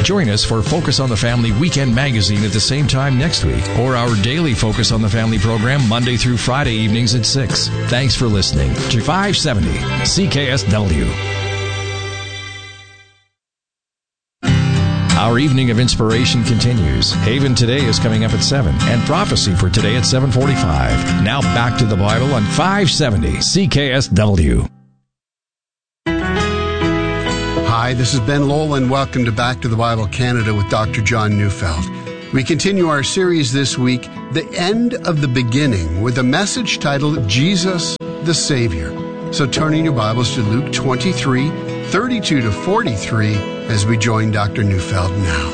Join us for Focus on the Family Weekend Magazine at the same time next week, or our daily Focus on the Family program Monday through Friday evenings at 6. Thanks for listening to 570 CKSW. Our evening of inspiration continues. Haven Today is coming up at 7, and Prophecy for Today at 7:45. Now back to the Bible on 570 CKSW. Hi, this is Ben Lowell, and welcome to Back to the Bible Canada with Dr. John Neufeld. We continue our series this week, The End of the Beginning, with a message titled Jesus the Savior. So turn in your Bibles to Luke 23, 32 to 43, as we join Dr. Neufeld now.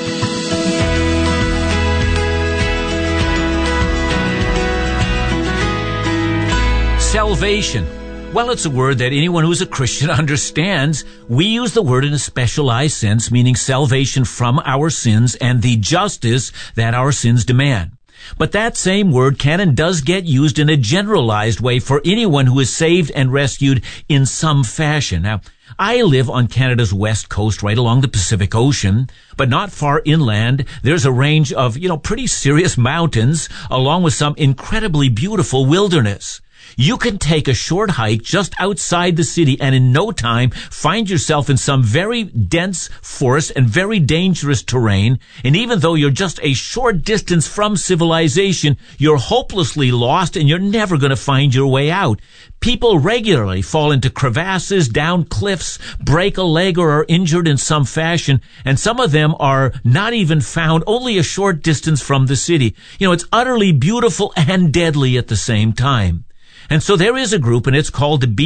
Salvation. Well, it's a word that anyone who's a Christian understands. We use the word in a specialized sense, meaning salvation from our sins and the justice that our sins demand. But that same word can and does get used in a generalized way for anyone who is saved and rescued in some fashion. Now, I live on Canada's west coast, right along the Pacific Ocean, but not far inland. There's a range of, pretty serious mountains, along with some incredibly beautiful wilderness. You can take a short hike just outside the city and in no time find yourself in some very dense forest and very dangerous terrain. And even though you're just a short distance from civilization, you're hopelessly lost and you're never going to find your way out. People regularly fall into crevasses, down cliffs, break a leg or are injured in some fashion, and some of them are not even found only a short distance from the city. It's utterly beautiful and deadly at the same time. And so there is a group, and it's called the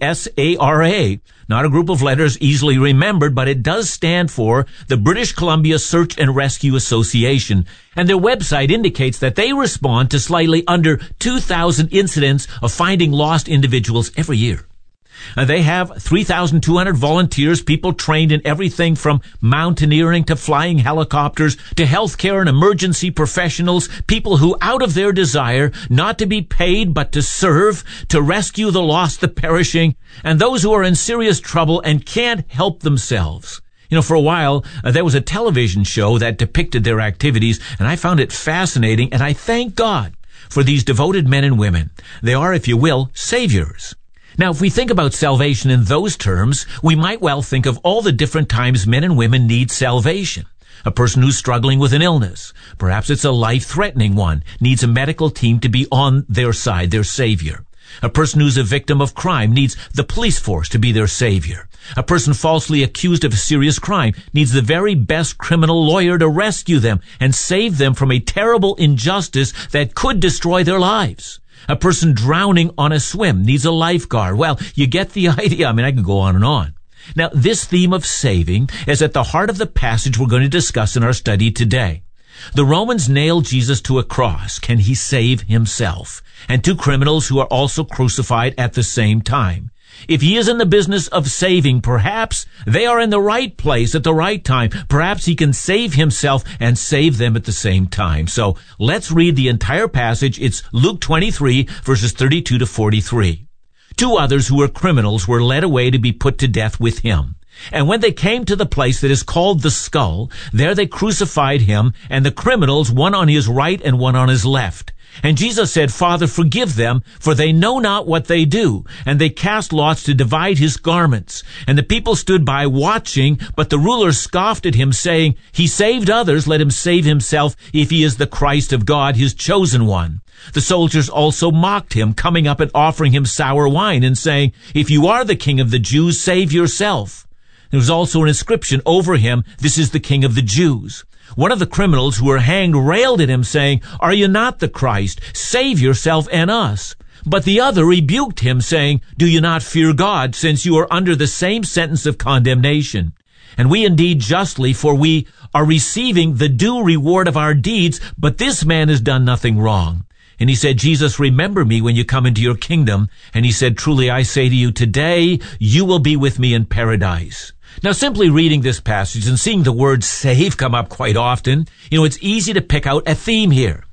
BCSARA. Not a group of letters easily remembered, but it does stand for the British Columbia Search and Rescue Association. And their website indicates that they respond to slightly under 2,000 incidents of finding lost individuals every year. They have 3,200 volunteers, people trained in everything from mountaineering to flying helicopters to healthcare and emergency professionals, people who, out of their desire not to be paid but to serve, to rescue the lost, the perishing, and those who are in serious trouble and can't help themselves. For a while, there was a television show that depicted their activities, and I found it fascinating, and I thank God for these devoted men and women. They are, if you will, saviors. Now, if we think about salvation in those terms, we might well think of all the different times men and women need salvation. A person who's struggling with an illness, perhaps it's a life-threatening one, needs a medical team to be on their side, their savior. A person who's a victim of crime needs the police force to be their savior. A person falsely accused of a serious crime needs the very best criminal lawyer to rescue them and save them from a terrible injustice that could destroy their lives. A person drowning on a swim needs a lifeguard. Well, you get the idea. I can go on and on. Now, this theme of saving is at the heart of the passage we're going to discuss in our study today. The Romans nailed Jesus to a cross. Can he save himself? And two criminals who are also crucified at the same time. If he is in the business of saving, perhaps they are in the right place at the right time. Perhaps he can save himself and save them at the same time. So let's read the entire passage. It's Luke 23, verses 32 to 43. Two others who were criminals were led away to be put to death with him. And when they came to the place that is called the Skull, there they crucified him, and the criminals, one on his right and one on his left. And Jesus said, Father, forgive them, for they know not what they do. And they cast lots to divide his garments. And the people stood by watching, but the rulers scoffed at him, saying, He saved others, let him save himself, if he is the Christ of God, his chosen one. The soldiers also mocked him, coming up and offering him sour wine, and saying, If you are the King of the Jews, save yourself. There was also an inscription over him, This is the King of the Jews. One of the criminals who were hanged railed at him, saying, Are you not the Christ? Save yourself and us. But the other rebuked him, saying, Do you not fear God, since you are under the same sentence of condemnation? And we indeed justly, for we are receiving the due reward of our deeds, but this man has done nothing wrong. And he said, Jesus, remember me when you come into your kingdom. And he said, Truly I say to you, today you will be with me in paradise. Now, simply reading this passage and seeing the word save come up quite often, it's easy to pick out a theme here.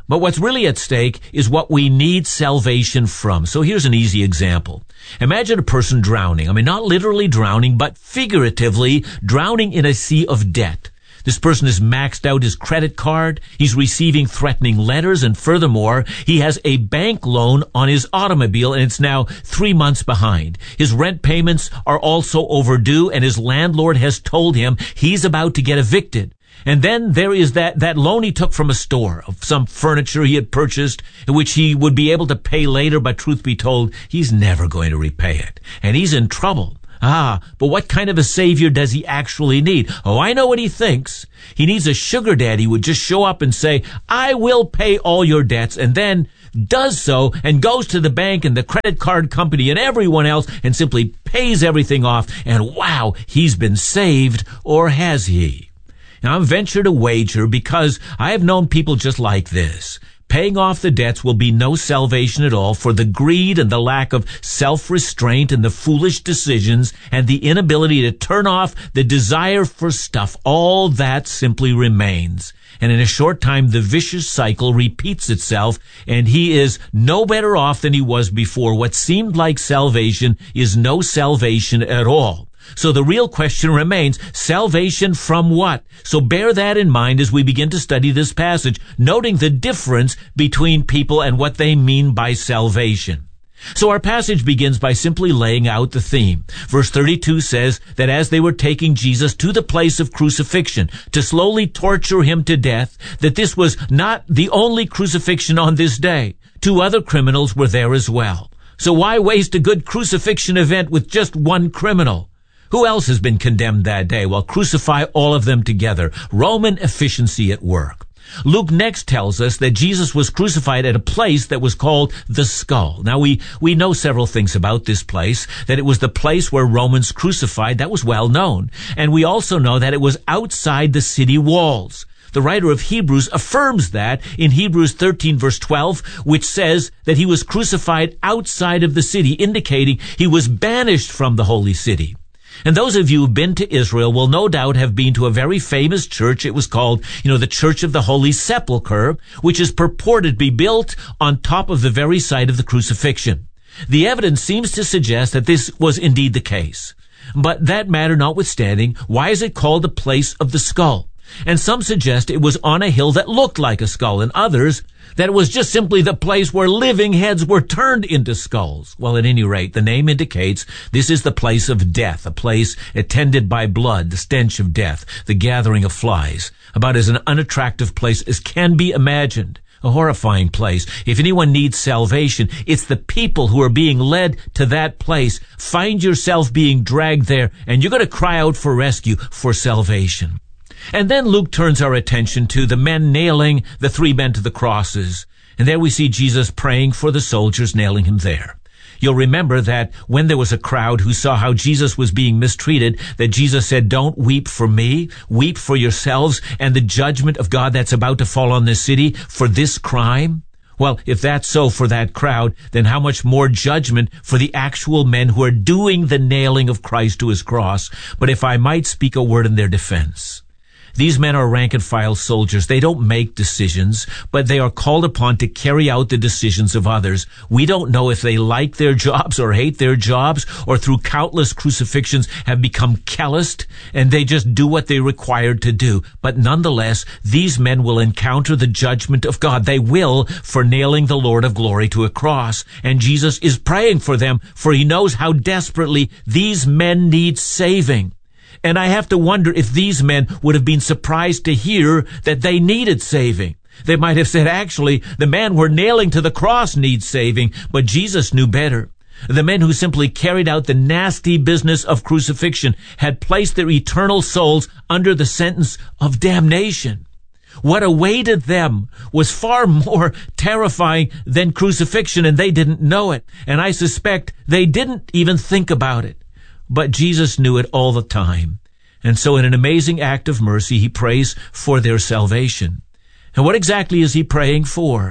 But what's really at stake is what we need salvation from. So here's an easy example. Imagine a person drowning. I mean, not literally drowning, but figuratively drowning in a sea of debt. This person has maxed out his credit card. He's receiving threatening letters. And furthermore, he has a bank loan on his automobile, and it's now 3 months behind. His rent payments are also overdue, and his landlord has told him he's about to get evicted. And then there is that loan he took from a store of some furniture he had purchased, which he would be able to pay later, but truth be told, he's never going to repay it. And he's in trouble. But what kind of a savior does he actually need? Oh, I know what he thinks. He needs a sugar daddy who would just show up and say, I will pay all your debts, and then does so and goes to the bank and the credit card company and everyone else and simply pays everything off. And wow, he's been saved, or has he? Now, I'm venture to wager, because I have known people just like this. Paying off the debts will be no salvation at all, for the greed and the lack of self-restraint and the foolish decisions and the inability to turn off the desire for stuff, all that simply remains. And in a short time, the vicious cycle repeats itself, and he is no better off than he was before. What seemed like salvation is no salvation at all. So the real question remains, salvation from what? So bear that in mind as we begin to study this passage, noting the difference between people and what they mean by salvation. So our passage begins by simply laying out the theme. Verse 32 says that as they were taking Jesus to the place of crucifixion to slowly torture him to death, that this was not the only crucifixion on this day. 2 other criminals were there as well. So why waste a good crucifixion event with just one criminal? Who else has been condemned that day? Well, crucify all of them together. Roman efficiency at work. Luke next tells us that Jesus was crucified at a place that was called the Skull. Now, we know several things about this place, that it was the place where Romans crucified. That was well known. And we also know that it was outside the city walls. The writer of Hebrews affirms that in Hebrews 13 verse 12, which says that he was crucified outside of the city, indicating he was banished from the holy city. And those of you who've been to Israel will no doubt have been to a very famous church. It was called, the Church of the Holy Sepulchre, which is purported to be built on top of the very site of the crucifixion. The evidence seems to suggest that this was indeed the case. But that matter notwithstanding, why is it called the place of the skull? And some suggest it was on a hill that looked like a skull, and others that it was just simply the place where living heads were turned into skulls. Well, at any rate, the name indicates this is the place of death, a place attended by blood, the stench of death, the gathering of flies, about as an unattractive place as can be imagined. A horrifying place. If anyone needs salvation, it's the people who are being led to that place. Find yourself being dragged there, and you're going to cry out for rescue, for salvation. And then Luke turns our attention to the men nailing the 3 men to the crosses. And there we see Jesus praying for the soldiers nailing him there. You'll remember that when there was a crowd who saw how Jesus was being mistreated, that Jesus said, don't weep for me, weep for yourselves and the judgment of God that's about to fall on this city for this crime. Well, if that's so for that crowd, then how much more judgment for the actual men who are doing the nailing of Christ to his cross. But if I might speak a word in their defense. These men are rank-and-file soldiers. They don't make decisions, but they are called upon to carry out the decisions of others. We don't know if they like their jobs or hate their jobs, or through countless crucifixions have become calloused, and they just do what they're required to do. But nonetheless, these men will encounter the judgment of God. They will, for nailing the Lord of glory to a cross. And Jesus is praying for them, for he knows how desperately these men need saving. And I have to wonder if these men would have been surprised to hear that they needed saving. They might have said, actually, the man we're nailing to the cross needs saving, but Jesus knew better. The men who simply carried out the nasty business of crucifixion had placed their eternal souls under the sentence of damnation. What awaited them was far more terrifying than crucifixion, and they didn't know it. And I suspect they didn't even think about it. But Jesus knew it all the time. And so in an amazing act of mercy, he prays for their salvation. And what exactly is he praying for?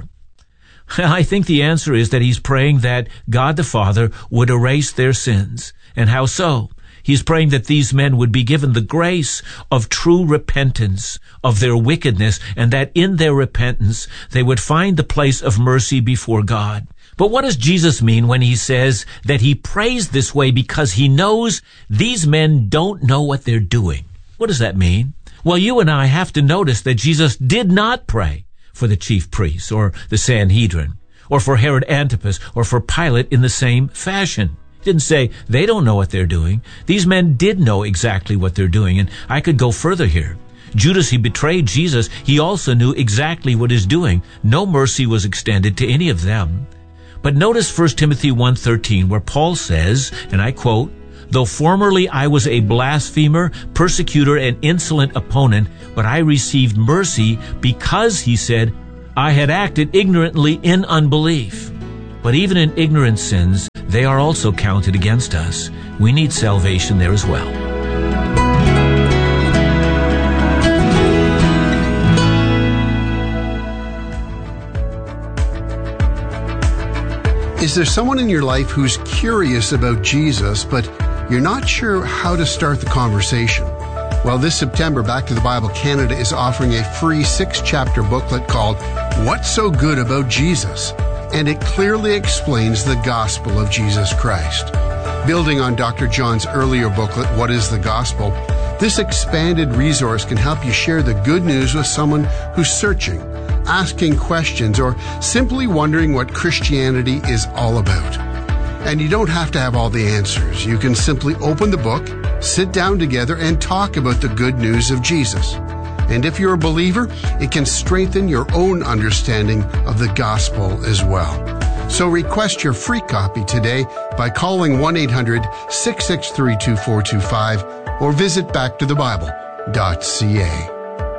I think the answer is that he's praying that God the Father would erase their sins. And how so? He's praying that these men would be given the grace of true repentance of their wickedness, and that in their repentance they would find the place of mercy before God. But what does Jesus mean when he says that he prays this way because he knows these men don't know what they're doing? What does that mean? Well, you and I have to notice that Jesus did not pray for the chief priests or the Sanhedrin or for Herod Antipas or for Pilate in the same fashion. He didn't say they don't know what they're doing. These men did know exactly what they're doing, and I could go further here. Judas, he betrayed Jesus. He also knew exactly what he's doing. No mercy was extended to any of them. But notice 1 Timothy 1:13, where Paul says, and I quote, "Though formerly I was a blasphemer, persecutor, and insolent opponent, but I received mercy because," he said, "I had acted ignorantly in unbelief." But even in ignorant sins, they are also counted against us. We need salvation there as well. Is there someone in your life who's curious about Jesus, but you're not sure how to start the conversation? Well, this September, Back to the Bible Canada is offering a free 6-chapter booklet called What's So Good About Jesus? And it clearly explains the gospel of Jesus Christ. Building on Dr. John's earlier booklet, What is the Gospel? This expanded resource can help you share the good news with someone who's searching, asking questions, or simply wondering what Christianity is all about. And you don't have to have all the answers. You can simply open the book, sit down together, and talk about the good news of Jesus. And if you're a believer, it can strengthen your own understanding of the gospel as well. So request your free copy today by calling 1-800-663-2425 or visit backtothebible.ca.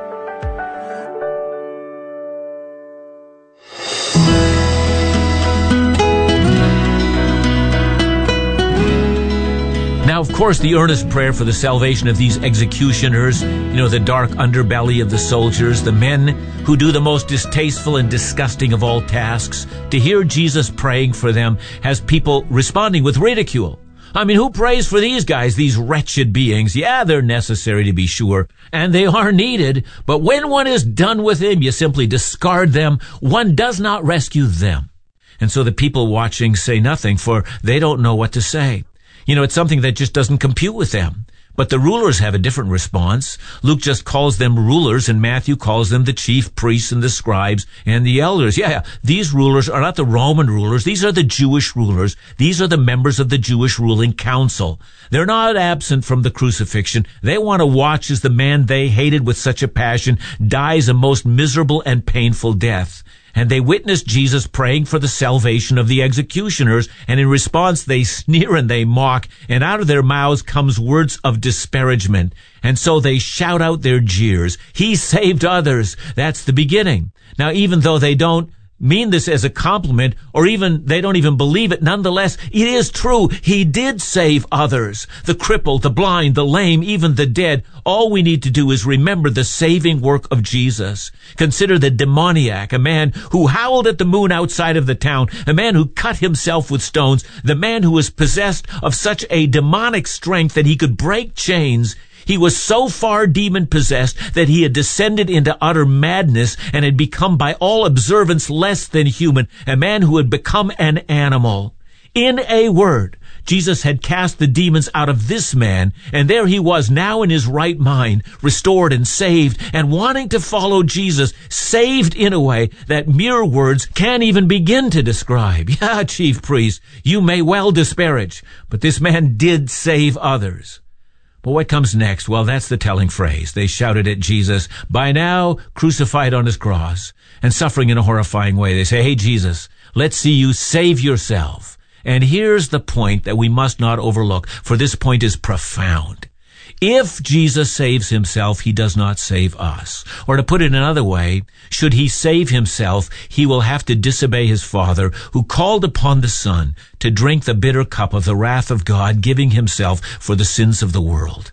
Now, of course, the earnest prayer for the salvation of these executioners, the dark underbelly of the soldiers, the men who do the most distasteful and disgusting of all tasks, to hear Jesus praying for them has people responding with ridicule. I mean, who prays for these guys, these wretched beings? Yeah, they're necessary to be sure, and they are needed, but when one is done with them, you simply discard them. One does not rescue them. And so the people watching say nothing, for they don't know what to say. It's something that just doesn't compute with them. But the rulers have a different response. Luke just calls them rulers, and Matthew calls them the chief priests and the scribes and the elders. Yeah, these rulers are not the Roman rulers. These are the Jewish rulers. These are the members of the Jewish ruling council. They're not absent from the crucifixion. They want to watch as the man they hated with such a passion dies a most miserable and painful death. And they witness Jesus praying for the salvation of the executioners, and in response they sneer and they mock, and out of their mouths comes words of disparagement. And so they shout out their jeers. He saved others. That's the beginning. Now, even though they don't mean this as a compliment, or even they don't even believe it, nonetheless, it is true. He did save others. The crippled, the blind, the lame, even the dead. All we need to do is remember the saving work of Jesus. Consider the demoniac, a man who howled at the moon outside of the town, a man who cut himself with stones, the man who was possessed of such a demonic strength that he could break chains. He was so far demon-possessed that he had descended into utter madness and had become by all observance less than human, a man who had become an animal. In a word, Jesus had cast the demons out of this man, and there he was now in his right mind, restored and saved, and wanting to follow Jesus, saved in a way that mere words can't even begin to describe. Yeah, chief priest, you may well disparage, but this man did save others. But what comes next? Well, that's the telling phrase. They shouted at Jesus, by now crucified on his cross and suffering in a horrifying way. They say, hey, Jesus, let's see you save yourself. And here's the point that we must not overlook, for this point is profound. If Jesus saves himself, he does not save us. Or to put it another way, should he save himself, he will have to disobey his Father, who called upon the Son to drink the bitter cup of the wrath of God, giving himself for the sins of the world.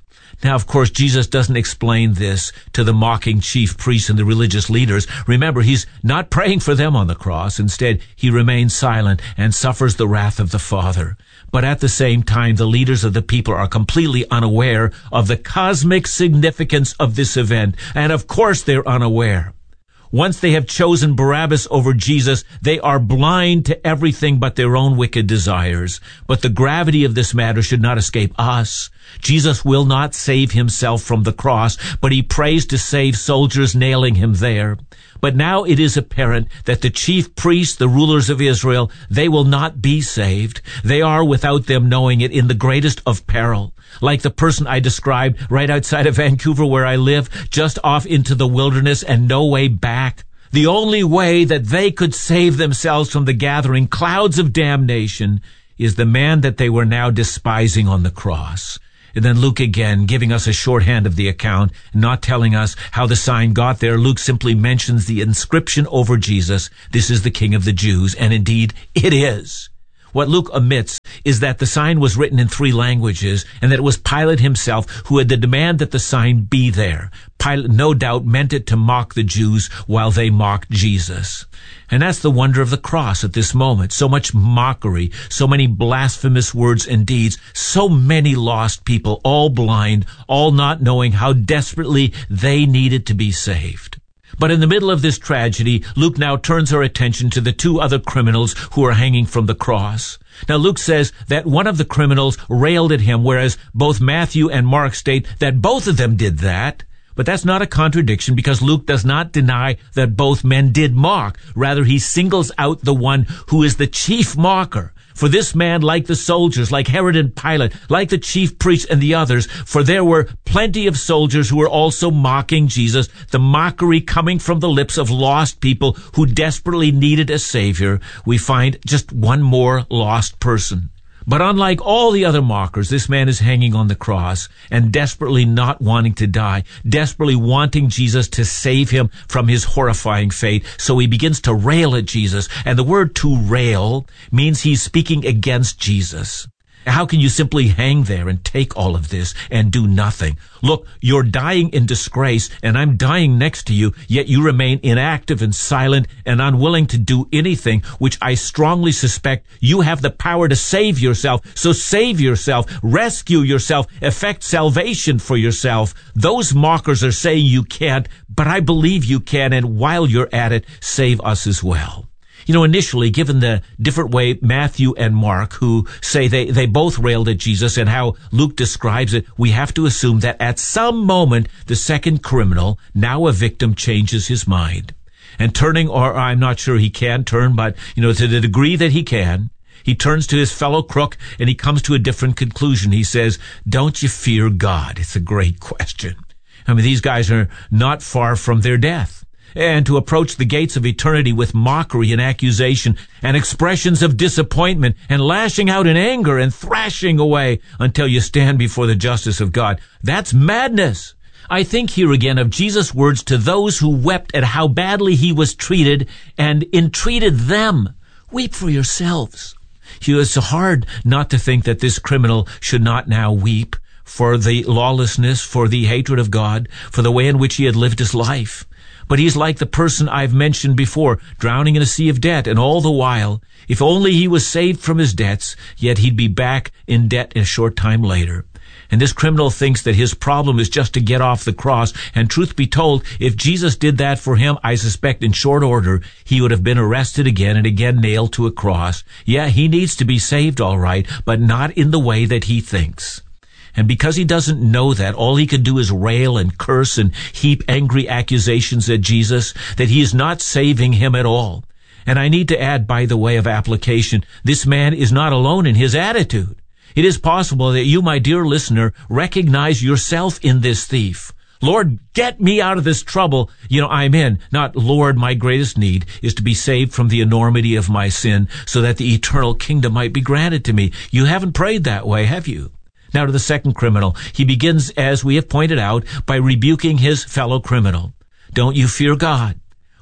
Now, of course, Jesus doesn't explain this to the mocking chief priests and the religious leaders. Remember, he's not praying for them on the cross. Instead, he remains silent and suffers the wrath of the Father. But at the same time, the leaders of the people are completely unaware of the cosmic significance of this event. And of course, they're unaware. Once they have chosen Barabbas over Jesus, they are blind to everything but their own wicked desires. But the gravity of this matter should not escape us. Jesus will not save himself from the cross, but he prays to save soldiers nailing him there. But now it is apparent that the chief priests, the rulers of Israel, they will not be saved. They are, without them knowing it, in the greatest of peril. Like the person I described right outside of Vancouver where I live, just off into the wilderness and no way back. The only way that they could save themselves from the gathering clouds of damnation is the man that they were now despising on the cross. And then Luke again, giving us a shorthand of the account, not telling us how the sign got there. Luke simply mentions the inscription over Jesus, "This is the King of the Jews," and indeed it is. What Luke omits is that the sign was written in 3 languages and that it was Pilate himself who had the demand that the sign be there. Pilate no doubt meant it to mock the Jews while they mocked Jesus. And that's the wonder of the cross at this moment. So much mockery, so many blasphemous words and deeds, so many lost people, all blind, all not knowing how desperately they needed to be saved. But in the middle of this tragedy, Luke now turns our attention to the 2 other criminals who are hanging from the cross. Now Luke says that one of the criminals railed at him, whereas both Matthew and Mark state that both of them did that. But that's not a contradiction, because Luke does not deny that both men did mock. Rather, he singles out the one who is the chief mocker. For this man, like the soldiers, like Herod and Pilate, like the chief priests and the others, for there were plenty of soldiers who were also mocking Jesus, the mockery coming from the lips of lost people who desperately needed a Savior, we find just one more lost person. But unlike all the other mockers, this man is hanging on the cross and desperately not wanting to die, desperately wanting Jesus to save him from his horrifying fate. So he begins to rail at Jesus. And the word to rail means he's speaking against Jesus. How can you simply hang there and take all of this and do nothing? Look, you're dying in disgrace, and I'm dying next to you, yet you remain inactive and silent and unwilling to do anything, which I strongly suspect you have the power to save yourself. So save yourself, rescue yourself, effect salvation for yourself. Those mockers are saying you can't, but I believe you can, and while you're at it, save us as well. You know, initially, given the different way Matthew and Mark, who say they both railed at Jesus, and how Luke describes it, we have to assume that at some moment, the second criminal, now a victim, changes his mind. And turning, or I'm not sure he can turn, but, to the degree that he can, he turns to his fellow crook and he comes to a different conclusion. He says, "Don't you fear God?" It's a great question. I mean, these guys are not far from their death. And to approach the gates of eternity with mockery and accusation and expressions of disappointment and lashing out in anger and thrashing away until you stand before the justice of God, that's madness. I think here again of Jesus' words to those who wept at how badly he was treated and entreated them. Weep for yourselves. It's hard not to think that this criminal should not now weep for the lawlessness, for the hatred of God, for the way in which he had lived his life. But he's like the person I've mentioned before, drowning in a sea of debt, and all the while, if only he was saved from his debts, yet he'd be back in debt a short time later. And this criminal thinks that his problem is just to get off the cross, and truth be told, if Jesus did that for him, I suspect in short order, he would have been arrested again and again nailed to a cross. Yeah, he needs to be saved all right, but not in the way that he thinks. And because he doesn't know that, all he can do is rail and curse and heap angry accusations at Jesus, that he is not saving him at all. And I need to add, by the way of application, this man is not alone in his attitude. It is possible that you, my dear listener, recognize yourself in this thief. Lord, get me out of this trouble, I'm in. Not, Lord, my greatest need is to be saved from the enormity of my sin so that the eternal kingdom might be granted to me. You haven't prayed that way, have you? Now to the second criminal. He begins, as we have pointed out, by rebuking his fellow criminal. Don't you fear God?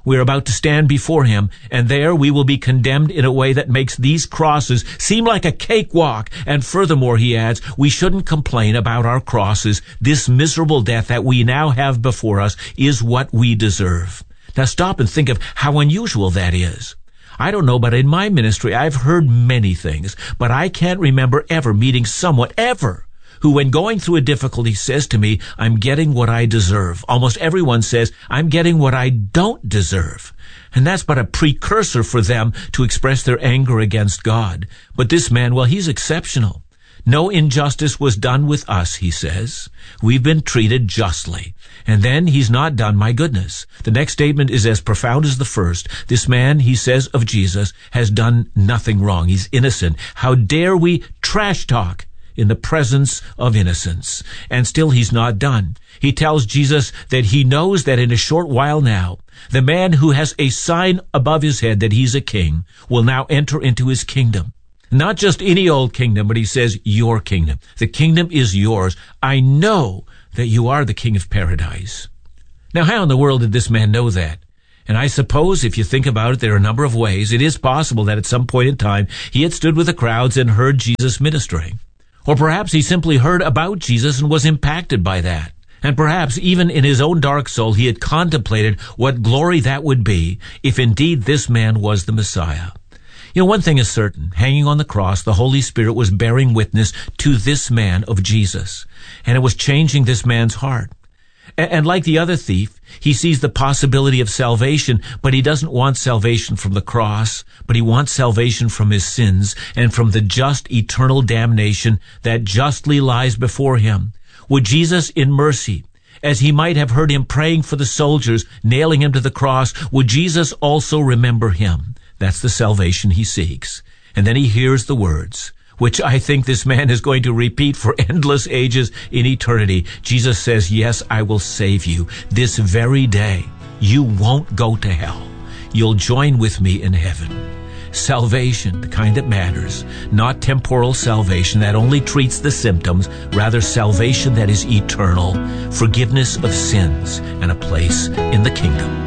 We are about to stand before him, and there we will be condemned in a way that makes these crosses seem like a cakewalk. And furthermore, he adds, we shouldn't complain about our crosses. This miserable death that we now have before us is what we deserve. Now stop and think of how unusual that is. I don't know, but in my ministry, I've heard many things, but I can't remember ever meeting someone, ever, who when going through a difficulty says to me, I'm getting what I deserve. Almost everyone says, I'm getting what I don't deserve. And that's but a precursor for them to express their anger against God. But this man, well, he's exceptional. No injustice was done with us, he says. We've been treated justly. And then he's not done, my goodness. The next statement is as profound as the first. This man, he says of Jesus, has done nothing wrong. He's innocent. How dare we trash talk in the presence of innocence? And still he's not done. He tells Jesus that he knows that in a short while now, the man who has a sign above his head that he's a king will now enter into his kingdom. Not just any old kingdom, but he says, your kingdom. The kingdom is yours. I know that you are the king of paradise. Now, how in the world did this man know that? And I suppose if you think about it, there are a number of ways. It is possible that at some point in time, he had stood with the crowds and heard Jesus ministering. Or perhaps he simply heard about Jesus and was impacted by that. And perhaps even in his own dark soul, he had contemplated what glory that would be if indeed this man was the Messiah. You know, one thing is certain. Hanging on the cross, the Holy Spirit was bearing witness to this man of Jesus, and it was changing this man's heart. And like the other thief, he sees the possibility of salvation, but he doesn't want salvation from the cross, but he wants salvation from his sins and from the just eternal damnation that justly lies before him. Would Jesus, in mercy, as he might have heard him praying for the soldiers, nailing him to the cross, would Jesus also remember him? That's the salvation he seeks. And then he hears the words, which I think this man is going to repeat for endless ages in eternity. Jesus says, yes, I will save you. This very day, you won't go to hell. You'll join with me in heaven. Salvation, the kind that matters, not temporal salvation that only treats the symptoms, rather salvation that is eternal, forgiveness of sins, and a place in the kingdom.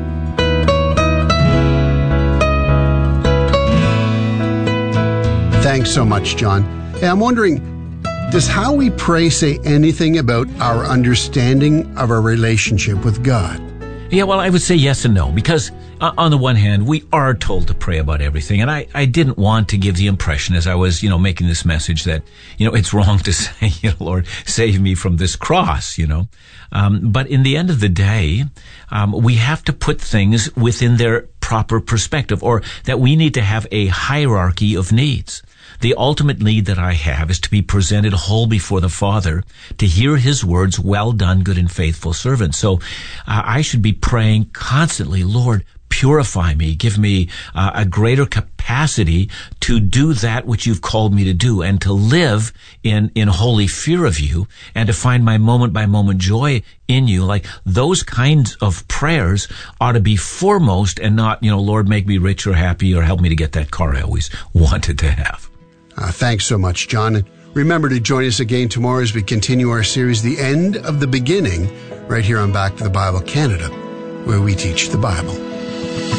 Thanks so much, John. Hey, I'm wondering, does how we pray say anything about our understanding of our relationship with God? Yeah, well, I would say yes and no, because on the one hand, we are told to pray about everything. And I didn't want to give the impression as I was, making this message that, it's wrong to say, Lord, save me from this cross, But in the end of the day, we have to put things within their proper perspective, or that we need to have a hierarchy of needs. The ultimate need that I have is to be presented whole before the Father, to hear his words, well done, good and faithful servant. So I should be praying constantly, Lord, purify me, give me a greater capacity to do that which you've called me to do, and to live in holy fear of you, and to find my moment-by-moment joy in you. Like those kinds of prayers ought to be foremost, and not, Lord, make me rich or happy, or help me to get that car I always wanted to have. Thanks so much, John. And remember to join us again tomorrow as we continue our series, The End of the Beginning, right here on Back to the Bible Canada, where we teach the Bible.